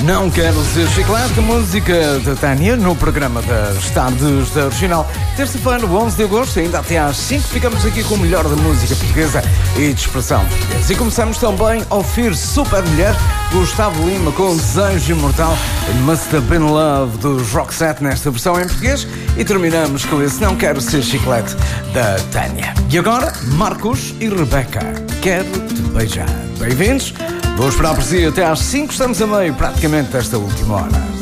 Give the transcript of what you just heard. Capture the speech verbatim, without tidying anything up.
Não Quero Ser Chiclete, música da Tânia, no programa das tardes da Original. Terça-feira, onze de agosto, ainda até às cinco, ficamos aqui com o melhor da música portuguesa e de expressão portuguesa. E começamos também a ouvir Super Mulher, Gustavo Lima com Desejo Imortal, Must Have Been Love dos Roxette nesta versão em português. E terminamos com esse Não Quero Ser Chiclete da Tânia. E agora, Marcos e Rebeca, Quero Te Beijar. Bem-vindos. Vou esperar por si até às cinco, estamos a meio praticamente desta última hora.